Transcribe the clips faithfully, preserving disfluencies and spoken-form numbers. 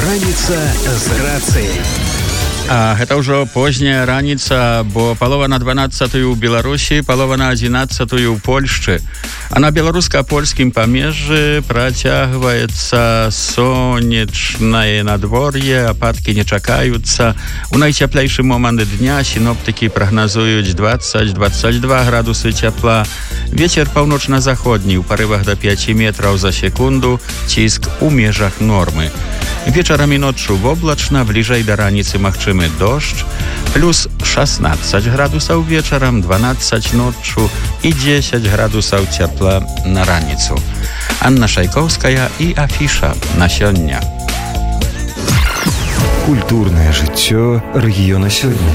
Раніца з рацыяй. А гэта ўжо позняя раніца, бо палова на дванаццатую ў Беларусі, палова на адзінаццатую ў Польшчы. А на беларуска-польскім памежжы працягваецца сонечнае надвор'е, ападкі не чакаюцца. У найцяплейшы момант дня сіноптыкі прагназуюць дваццаць - дваццаць два градусы цяпла. Вецер паўночна-заходні ў парывах да пяці метраў за секунду, ціск у межах нормы. Вечарам і ноччу воблачна, бліжэй да раніцы магчымы дождж, плюс шаснаццаць градусаў вечарам, дванаццаць ноччу і дзесяць градусаў цяпла на раніцу. Анна Шайкоўская і афіша на сёння. Культурнае жыццё рэгіёна сёння.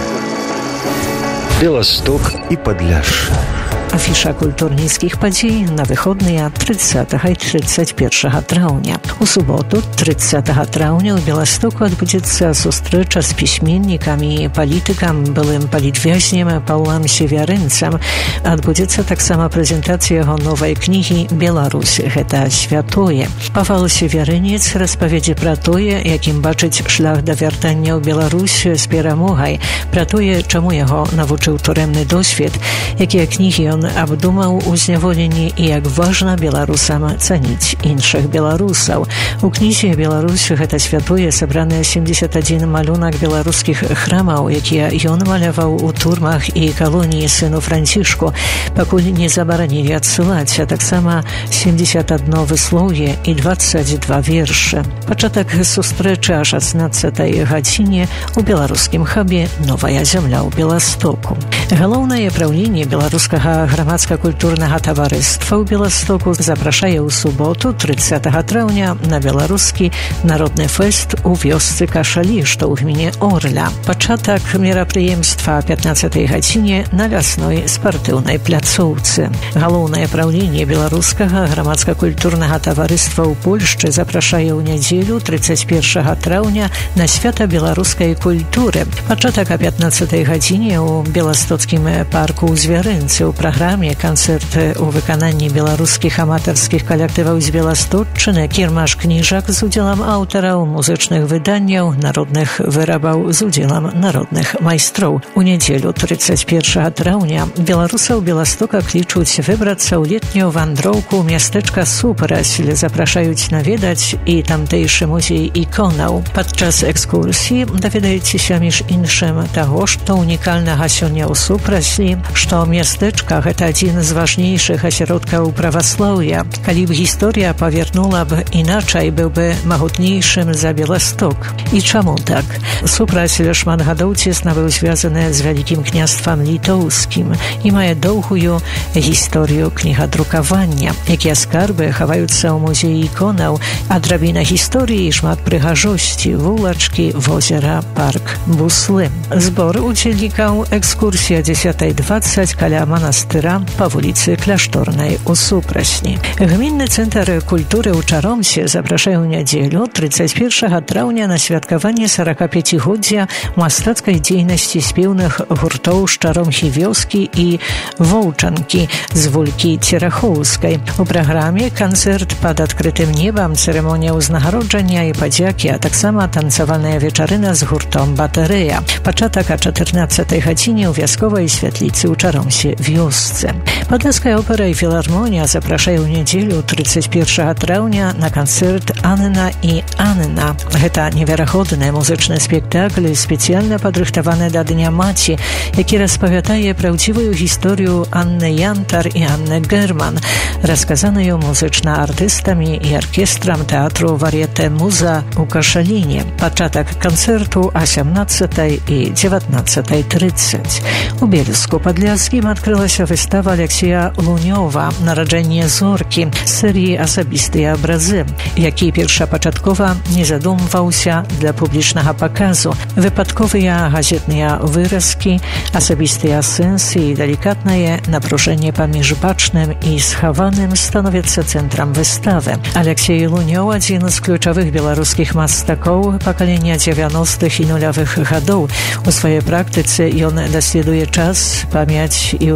Беласток і Падляшша. Афіша культурніцкіх падзей на выходныя трыццатага і трыццаць першага траўня. У суботу, трыццатага траўня, у Беластоку адбудзецца сустрэча з пісьменнікамі і палітыкам, былым палітвязнем Паўлам Севярынцам. Адбудзецца таксама прэзентацыя яго новай кнігі «Беларусь. Гэта святое». Павал Севярынец распавядзе пра тое, якім бачыць шлях да вяртання ў Беларусь з перамогай, пра тое, чаму яго навучыў турэмны досвед, якія кнігі ён абдумаў у зняволенні і як важна беларусам цаніць іншых беларусаў. У кнізе «Беларусь. Гэта святое» сабраныя семьдесят адзін малюнак беларускіх храмаў, якія ён маляваў у турмах і калоніі сыну Францішку, пакуль не забаранілі адсылаць, а таксама семьдесят адно выслоўе і дваццаць два вершы. Пачатак сустрэчы о шаснаццатай гадзіне у беларускім хабе «Новая зямля» ў Беластоку. Галоўнае праўленне беларускага грамадска-культурнага таварыства ў Беластоку запрашае ў суботу, трыццатага траўня, на беларускі народны фэст у вёсцы Кашалі, што ў гміне Орля. Пачатак мерапрыемства о пятнаццатай гадзіне на лясной спартыўнай пляцоўцы. Галоўнае праўленне беларускага грамадска-культурнага таварыства ў Польшчы запрашае ў нядзелю, трыццаць першага траўня, на свята беларускай культуры. Пачатак о пятнаццатай гадзіне ў беластоцкім парку ў Звярынцы ў праграме канцэрты ў выкананні беларускіх аматарскіх калектываў з Беласточчыны, кірмаш кніжак з удзелам аўтараў, музычных выданняў, народных вырабаў з удзелам народных майстроў. У нядзелю, трыццаць першага траўня, беларусаў Беластока клічуць выбрацца ў летнюю вандроўку ў мястэчка Супрасль, запрашаюць наведаць і тамтэйшы музей іконаў. Падчас экскурсіі даведаецеся між іншым таго, што унікальнага сёння ў Супраслі, што мястэчка гэта адзін з важнейшых асяродкаў праваслаўя. Калі б гісторыя павярнула б іначай, быў бы магутнейшым за Беласток. І чаму так? Супрасль шмат гадоў цесна быў звязаны з вялікім княствам літоўскім і мае доўгую гісторыю кнігадрукавання, якія скарбы хаваюцца ў музеі іконаў, а драбіна гісторыі і шмат прыгажосці, вулачкі, возера, парк, буслы. Збор удзельнікаў экскурсія дзесятай дваццаць каля манастыра па вуліцы Кляшторнай у Супрасні. Гмінны цэнтр культуры ў Чаромсе запрашае ў нядзелю, трыццаць першага траўня, на святкаванне сорокапяцігоддзя мастацкай дзейнасці спеўных гуртоў з Чаромхі вёскі і Воўчанкі з вулькі Церахоўскай. У праграме канцэрт пад адкрытым небам, цырымонія ўзнагароджання і падзякі, а таксама танцавальная вечарына з гуртом «Батарэя». Пачатак о чатырнаццатай гадзіне ў вясковай святліцы ў Чаромсе вёсцы. Падляская опера і філармонія запрашае ў нядзелю, трыццаць першага траўня, на канцэрт «Анна і Анна». Гэта неверагодны музычны спектакль, спецыяльна падрыхтаваны да Дня маці, які распавядае праўдзівую гісторыю Анны Янтар і Анны Герман, расказаную музычна артыстамі і аркестрам тэатру «Вар'етэ Муза» у Кашаліне. Пачатак канцэрту о сямнаццатай і дзевятнаццатай трыццаць. У Бельску-Падляскім адкрылася выстава Алексея Лунёва «Нараджэнне зоркі» з серыі «Асабістыя абразы», які першапачаткова не задумваўся для публічнага паказу. Выпадковыя газетныя выразкі, асабістыя сэнсы і далікатнае напружэнне паміж бачным і схаваным становяцца цэнтрам выставы. Алексей Лунёў – адзін з ключавых беларускіх мастакоў пакалення дзевяностых і нулявых гадоў. У сваёй практыцы ён даследуе час, памяць і ўразлівасць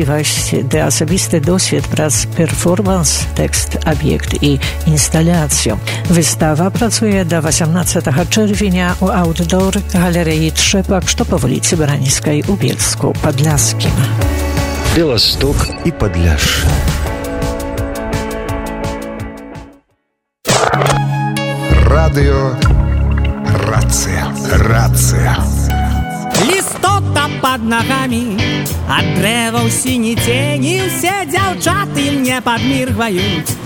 урадлівасць ды асабісты досвед праз перформанс, тэкст, аб'ект і інсталяцыю. Выстава працуе да васямнаццатага чэрвеня ў аўтдор галерэі «Trzepак», што па вуліцы Бараніцкай у Бельску-Падляшскім. Белосток и Подляшшэ. Радио Рация. Рация. Листота под ногами, от дрэваў сіні цені, усе дзяўчаты мне падміргваюць.